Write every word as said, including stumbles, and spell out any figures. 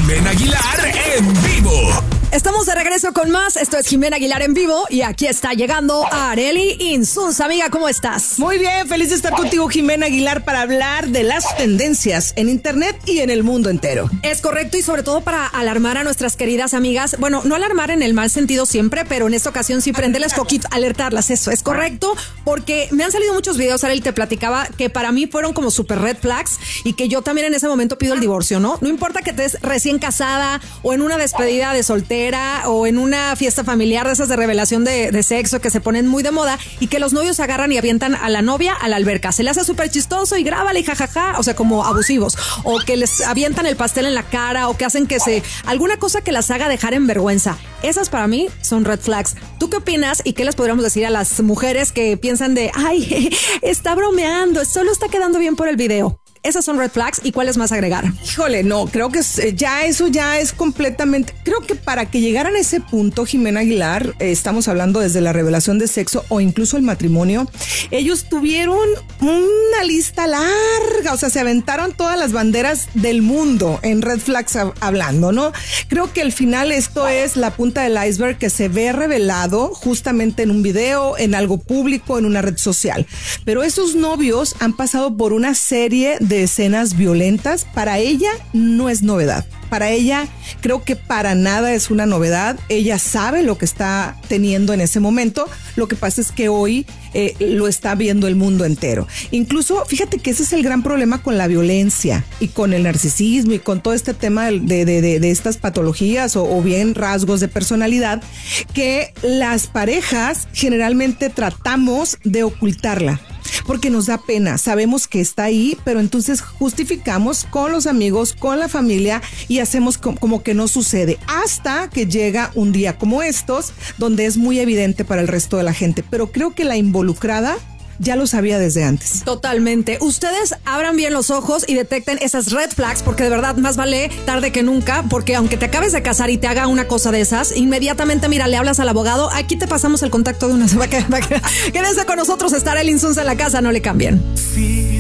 Jimena Aguilar en vivo. Estamos de regreso con más. Esto es Jimena Aguilar en vivo y aquí está llegando Arely Insunza. Amiga, ¿cómo estás? Muy bien, feliz de estar contigo, Jimena Aguilar, para hablar de las tendencias en internet y en el mundo entero. Es correcto, y sobre todo para alarmar a nuestras queridas amigas. Bueno, no alarmar en el mal sentido siempre, pero en esta ocasión sí prenderles foquito, alertarlas. Eso es correcto, porque me han salido muchos videos, Arely, te platicaba que para mí fueron como super red flags y que yo también en ese momento pido el divorcio, ¿no? No importa que estés recién casada o en una despedida de soltera o en una fiesta familiar de esas de revelación de, de sexo que se ponen muy de moda y que los novios agarran y avientan a la novia a la alberca. Se le hace súper chistoso y grábale y jajaja, o sea, como abusivos. O que les avientan el pastel en la cara o que hacen que se... alguna cosa que las haga dejar en vergüenza. Esas para mí son red flags. ¿Tú qué opinas y qué les podríamos decir a las mujeres que piensan de, ay, está bromeando, solo está quedando bien por el video? Esas son red flags. ¿Y cuáles más agregar? Híjole, no, creo que ya eso ya es completamente... Creo que para que llegaran a ese punto, Jimena Aguilar, eh, estamos hablando desde la revelación de sexo o incluso el matrimonio, ellos tuvieron una lista larga, o sea, se aventaron todas las banderas del mundo en red flags hablando, ¿no? Creo que al final esto es la punta del iceberg que se ve revelado justamente en un video, en algo público, en una red social. Pero esos novios han pasado por una serie de de escenas violentas. Para ella no es novedad. Para ella creo que para nada es una novedad. Ella sabe lo que está teniendo en ese momento. Lo que pasa es que hoy eh, lo está viendo el mundo entero. Incluso, fíjate que ese es el gran problema con la violencia y con el narcisismo y con todo este tema de, de, de, de estas patologías o, o bien rasgos de personalidad, que las parejas generalmente tratamos de ocultarla. Porque nos da pena, sabemos que está ahí, pero entonces justificamos con los amigos, con la familia y hacemos como que no sucede hasta que llega un día como estos, donde es muy evidente para el resto de la gente. Pero creo que la involucrada ya lo sabía desde antes. Totalmente. Ustedes abran bien los ojos y detecten esas red flags, porque de verdad más vale tarde que nunca, porque aunque te acabes de casar y te haga una cosa de esas, inmediatamente, mira, le hablas al abogado, aquí te pasamos el contacto de una... Quédense con nosotros, estar el Insunza en la casa, no le cambien. Sí.